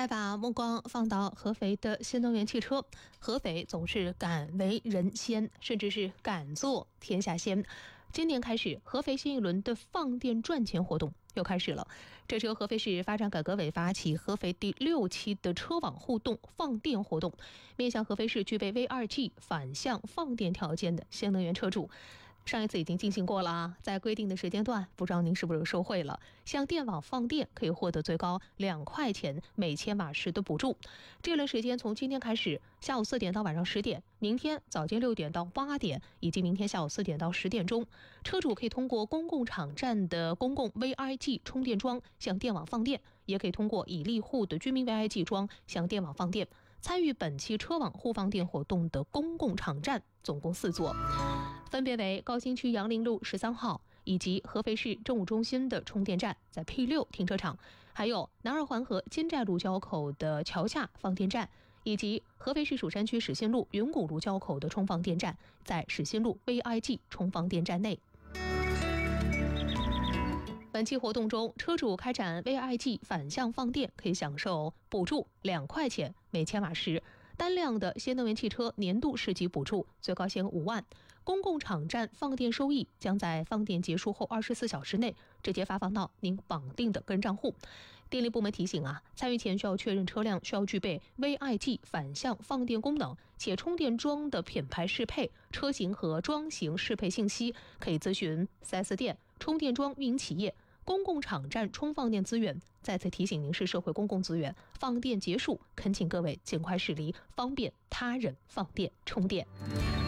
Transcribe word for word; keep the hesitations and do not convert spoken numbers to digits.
再把目光放到合肥的新能源汽车，合肥总是敢为人先，甚至是敢做天下先。今年开始，合肥新一轮的放电赚钱活动又开始了。这是由合肥市发展改革委发起合肥第六期的车网互动放电活动，面向合肥市具备 V 二 G 反向放电条件的新能源车主。上一次已经进行过了，在规定的时间段，不知道您是不是受惠了？向电网放电可以获得最高两块钱每千瓦时的补助。这轮时间从今天开始，下午四点到晚上十点，明天早间六点到八点，以及明天下午四点到十点钟，车主可以通过公共场站的公共 V I G 充电桩向电网放电，也可以通过已立户的居民 V I G 桩向电网放电。参与本期车网互放电活动的公共场站总共四座，分别为高新区杨林路十三号，以及合肥市政务中心的充电站在 P 六 停车场，还有南二环和金寨路交口的桥下放电站，以及合肥市蜀山区始新路云谷路交口的充放电站在始新路 V I G 充放电站内。本期活动中，车主开展 V I G 反向放电可以享受补助两块钱每千瓦时，单辆的新能源汽车年度市级补助最高限额五万，公共场站放电收益将在放电结束后二十四小时内直接发放到您绑定的个人账户。电力部门提醒啊，参与前需要确认车辆需要具备 V I G 反向放电功能，且充电桩的品牌适配、车型和桩型适配信息可以咨询 四 S 店、充电桩运营企业。公共场站充放电资源再次提醒您是社会公共资源，放电结束恳请各位尽快驶离，方便他人放电充电。